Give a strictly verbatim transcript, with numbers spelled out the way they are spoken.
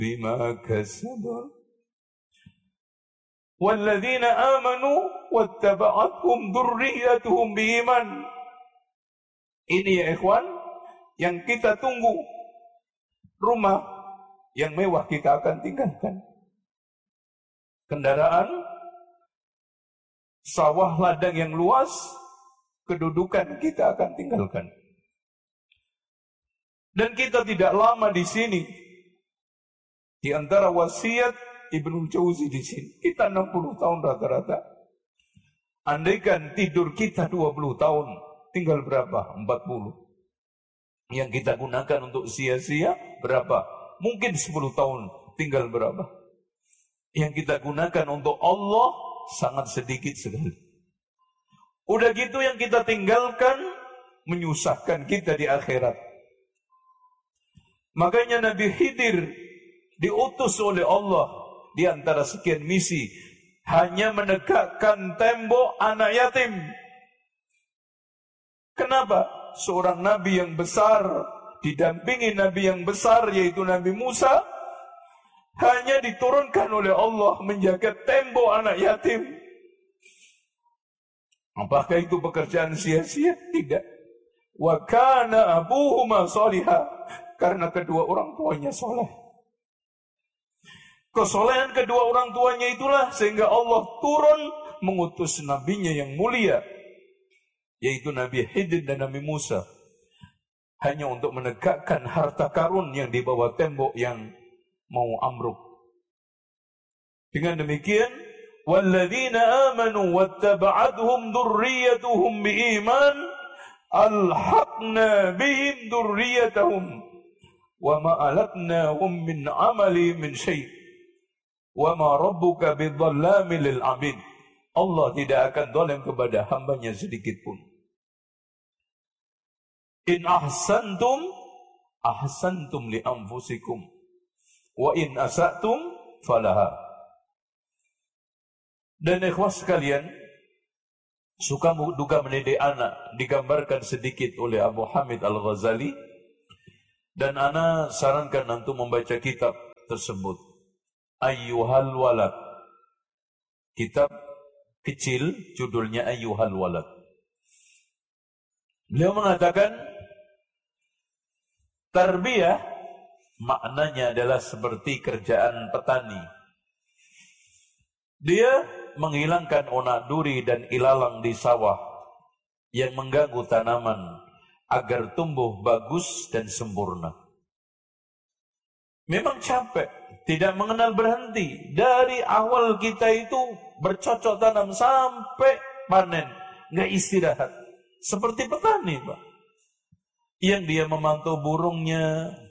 bima kasabu walladzina amanu wattaba'athum dzurriyyatuhum biiman. Ini ya ikhwan yang kita tunggu. Rumah yang mewah kita akan tinggalkan. Kendaraan, sawah ladang yang luas, kedudukan kita akan tinggalkan. Dan kita tidak lama di sini. Di antara wasiat Ibnu Jauzi di sini, kita enam puluh tahun rata-rata. Andaikan tidur kita dua puluh tahun, tinggal berapa? empat puluh. Yang kita gunakan untuk sia-sia berapa? Mungkin sepuluh tahun, tinggal berapa? Yang kita gunakan untuk Allah sangat sedikit sekali. Udah gitu yang kita tinggalkan menyusahkan kita di akhirat. Makanya Nabi Khidir diutus oleh Allah di antara sekian misi hanya menegakkan tembok anak yatim. Kenapa? Seorang nabi yang besar didampingi nabi yang besar yaitu Nabi Musa hanya diturunkan oleh Allah menjaga tembok anak yatim. Apakah itu pekerjaan sia-sia? Tidak. Wa kana abuhuma shaliha, karena kedua orang tuanya soleh. Kesolehan kedua orang tuanya itulah sehingga Allah turun mengutus nabinya yang mulia, yaitu Nabi Khidir dan Nabi Musa, hanya untuk menegakkan harta karun yang di bawah tembok yang mau amruk. Dengan demikian, walladzina amanu wattaba'athum dzurriyyatuhum biiman alhaqna bihim dzurriyyatahum wa ma alatnahum min amali min syai'. Wa ma rabbuka bidzallamin lil 'abid. Allah tidak akan zalim kepada hambanya sedikit pun. In ahsantum ahsantum li anfusikum wa in asatum falaha. Dan ikhwas sekalian, suka duka mendidik anak digambarkan sedikit oleh Abu Hamid Al-Ghazali, dan ana sarankan antum membaca kitab tersebut. Ayyuhal walad, kitab kecil judulnya Ayyuhal walad. Beliau mengatakan tarbiyah maknanya adalah seperti kerjaan petani. Dia menghilangkan onak duri dan ilalang di sawah yang mengganggu tanaman agar tumbuh bagus dan sempurna. Memang capek, tidak mengenal berhenti. Dari awal kita itu bercocok tanam sampai panen, nggak istirahat. Seperti petani, Pak. Yang dia memantau burungnya,